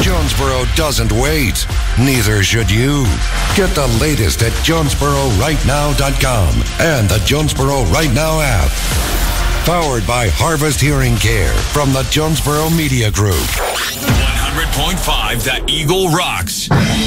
Jonesboro doesn't wait. Neither should you. Get the latest at JonesboroRightNow.com and the Jonesboro Right Now app. Powered by Harvest Hearing Care from the Jonesboro Media Group. 100.5 The Eagle rocks.